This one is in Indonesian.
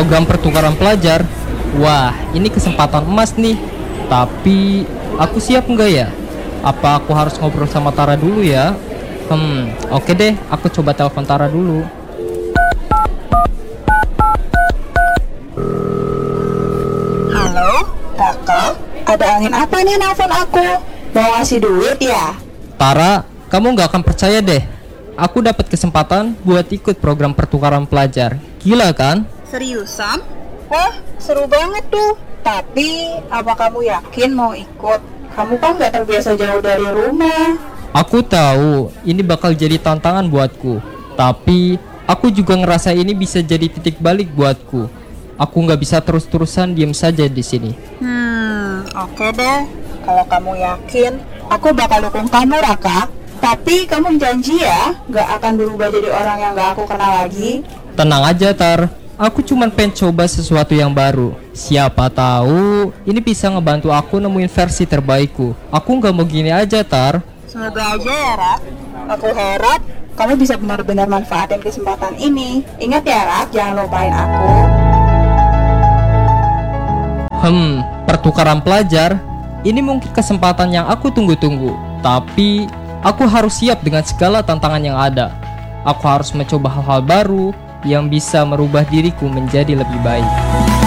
program pertukaran pelajar. Wah, ini kesempatan emas nih. Tapi aku siap nggak ya? Apa aku harus ngobrol sama Tara dulu ya? Oke deh, aku coba telepon Tara dulu. Halo, kakak. Ada angin apa nih nelfon aku? Mau ngasih duit ya? Tara, kamu nggak akan percaya deh. Aku dapat kesempatan buat ikut program pertukaran pelajar. Gila kan? Seriusan? Wah, seru banget tuh. Tapi, apa kamu yakin mau ikut? Kamu kan gak terbiasa jauh dari rumah. Aku tahu ini bakal jadi tantangan buatku. Tapi, aku juga ngerasa ini bisa jadi titik balik buatku. Aku nggak bisa terus-terusan diem saja di sini. Oke deh. Kalau kamu yakin, aku bakal dukung kamu, Raka. Tapi kamu janji ya, gak akan berubah jadi orang yang gak aku kenal lagi. Tenang aja, Tar. Aku cuman pengen coba sesuatu yang baru. Siapa tahu ini bisa ngebantu aku nemuin versi terbaikku. Aku nggak mau gini aja, Tar. Semoga aja ya, Rak. Aku harap kamu bisa benar-benar manfaatin kesempatan ini. Ingat ya, Rak, jangan lupain aku. Pertukaran pelajar. Ini mungkin kesempatan yang aku tunggu-tunggu. Tapi aku harus siap dengan segala tantangan yang ada. Aku harus mencoba hal-hal baru yang bisa merubah diriku menjadi lebih baik.